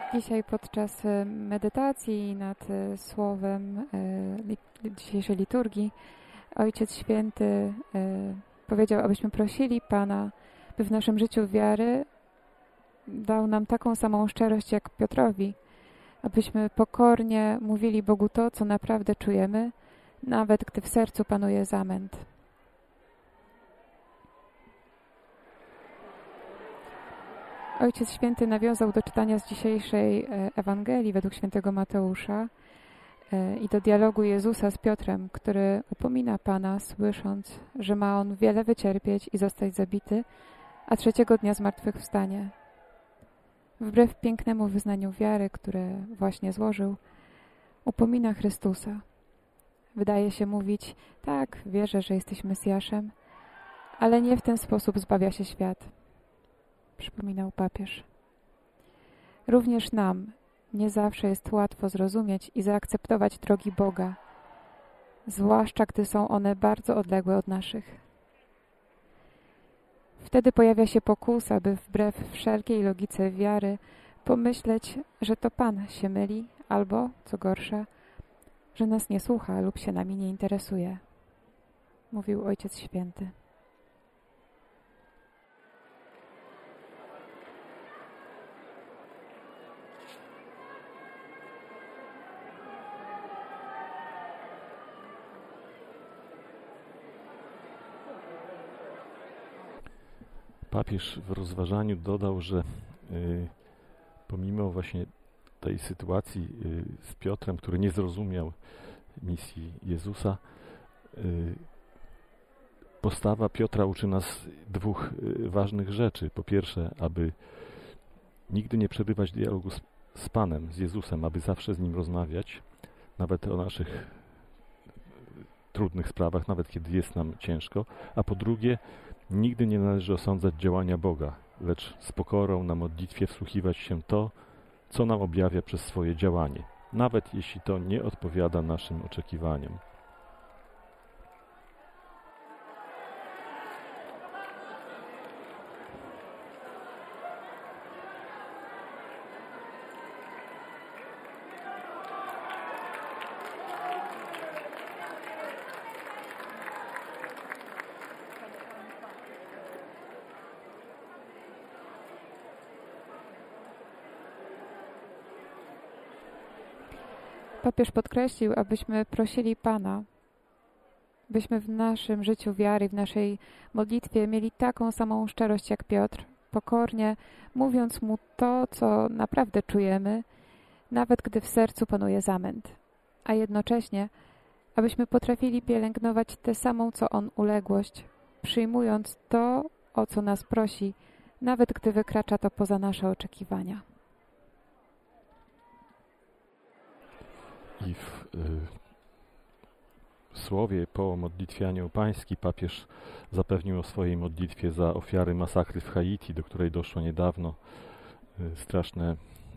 Dzisiaj podczas medytacji nad słowem dzisiejszej liturgii Ojciec Święty powiedział, abyśmy prosili Pana, by w naszym życiu wiary dał nam taką samą szczerość jak Piotrowi, abyśmy pokornie mówili Bogu to, co naprawdę czujemy, nawet gdy w sercu panuje zamęt. Ojciec Święty nawiązał do czytania z dzisiejszej Ewangelii według świętego Mateusza i do dialogu Jezusa z Piotrem, który upomina Pana, słysząc, że ma On wiele wycierpieć i zostać zabity, a trzeciego dnia zmartwychwstanie. Wbrew pięknemu wyznaniu wiary, które właśnie złożył, upomina Chrystusa. Wydaje się mówić, tak, wierzę, że jesteś Mesjaszem, ale nie w ten sposób zbawia się świat. Przypominał papież. Również nam nie zawsze jest łatwo zrozumieć i zaakceptować drogi Boga, zwłaszcza gdy są one bardzo odległe od naszych. Wtedy pojawia się pokusa, by wbrew wszelkiej logice wiary pomyśleć, że to Pan się myli albo, co gorsza, że nas nie słucha lub się nami nie interesuje, mówił Ojciec Święty. Papież w rozważaniu dodał, że pomimo właśnie tej sytuacji z Piotrem, który nie zrozumiał misji Jezusa, postawa Piotra uczy nas dwóch ważnych rzeczy. Po pierwsze, aby nigdy nie przerywać dialogu z Panem, z Jezusem, aby zawsze z Nim rozmawiać, nawet o naszych trudnych sprawach, nawet kiedy jest nam ciężko, a po drugie, nigdy nie należy osądzać działania Boga, lecz z pokorą na modlitwie wsłuchiwać się to, co nam objawia przez swoje działanie, nawet jeśli to nie odpowiada naszym oczekiwaniom. Papież podkreślił, abyśmy prosili Pana, byśmy w naszym życiu wiary, w naszej modlitwie mieli taką samą szczerość jak Piotr, pokornie mówiąc Mu to, co naprawdę czujemy, nawet gdy w sercu panuje zamęt, a jednocześnie, abyśmy potrafili pielęgnować tę samą, co On, uległość, przyjmując to, o co nas prosi, nawet gdy wykracza to poza nasze oczekiwania. I w słowie po modlitwie Anioł Pański papież zapewnił o swojej modlitwie za ofiary masakry w Haiti, do której doszło niedawno. Straszne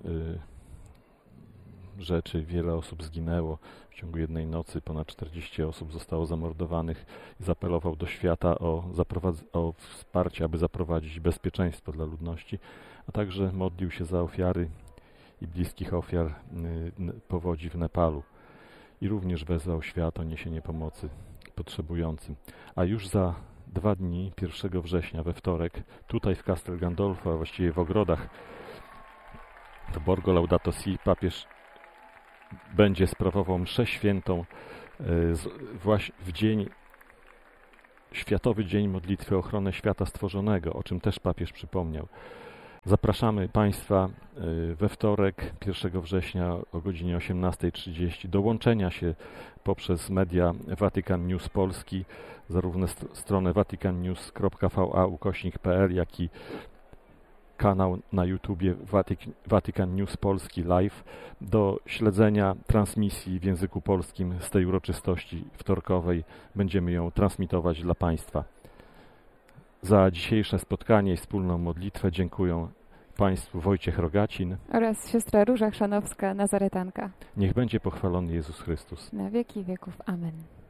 rzeczy, wiele osób zginęło. W ciągu jednej nocy ponad 40 osób zostało zamordowanych. Zaapelował do świata o wsparcie, aby zaprowadzić bezpieczeństwo dla ludności, a także modlił się za ofiary i bliskich ofiar powodzi w Nepalu. I również wezwał świat o niesienie pomocy potrzebującym. A już za 2 dni, 1 września, we wtorek, tutaj w Castel Gandolfo, a właściwie w ogrodach w Borgo Laudato Si, papież będzie sprawował mszę świętą w dzień, Światowy Dzień Modlitwy o ochronę świata stworzonego, o czym też papież przypomniał. Zapraszamy Państwa we wtorek, 1 września o godzinie 18:30 do łączenia się poprzez media Vatican News Polski, zarówno stronę vaticannews.va/pl, jak i kanał na YouTubie Vatican News Polski Live do śledzenia transmisji w języku polskim z tej uroczystości wtorkowej. Będziemy ją transmitować dla Państwa. Za dzisiejsze spotkanie i wspólną modlitwę dziękuję Państwu Wojciech Rogacin oraz siostra Róża Chrzanowska, Nazaretanka. Niech będzie pochwalony Jezus Chrystus. Na wieki wieków. Amen.